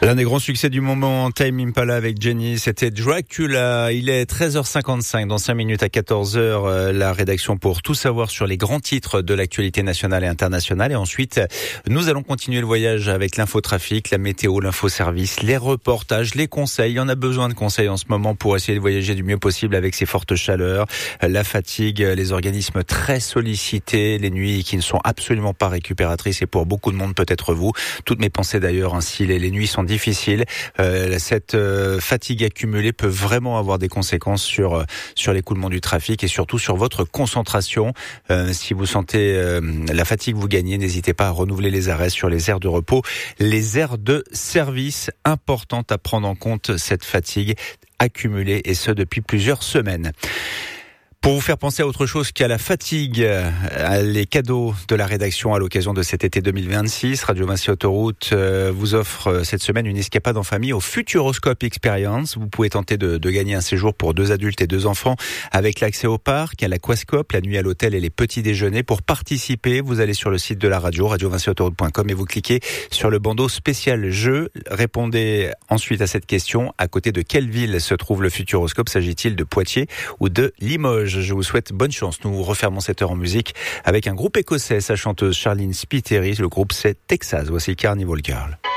L'un des grands succès du moment, Tame Impala avec Jenny, c'était Dracula. Il est 13h55, dans 5 minutes à 14h, la rédaction pour tout savoir sur les grands titres de l'actualité nationale et internationale. Et ensuite, nous allons continuer le voyage avec l'infotrafic, la météo, l'infoservice, les reportages, les conseils. Il y en a besoin de conseils en ce moment pour essayer de voyager du mieux possible avec ces fortes chaleurs, la fatigue, les organismes très sollicités, les nuits qui ne sont absolument pas récupératrices et pour beaucoup de monde, peut-être vous. Toutes mes pensées d'ailleurs, ainsi les nuits sont difficile. Cette fatigue accumulée peut vraiment avoir des conséquences sur l'écoulement du trafic et surtout sur votre concentration. Si vous sentez la fatigue vous gagnez, n'hésitez pas à renouveler les arrêts sur les aires de repos, les aires de service. Importante à prendre en compte cette fatigue accumulée et ce depuis plusieurs semaines. Pour vous faire penser à autre chose qu'à la fatigue, les cadeaux de la rédaction à l'occasion de cet été 2026, Radio Vinci Autoroute vous offre cette semaine une escapade en famille au Futuroscope Experience. Vous pouvez tenter de gagner un séjour pour 2 adultes et 2 enfants avec l'accès au parc, à l'aquascope, la nuit à l'hôtel et les petits déjeuners. Pour participer, vous allez sur le site de la radio, radiovinciautoroute.com, et vous cliquez sur le bandeau spécial jeu. Répondez ensuite à cette question. À côté de quelle ville se trouve le Futuroscope? S'agit-il de Poitiers ou de Limoges? Je vous souhaite bonne chance. Nous refermons cette heure en musique avec un groupe écossais, sa chanteuse Charlene Spiteri. Le groupe c'est Texas. Voici Carnival Girl.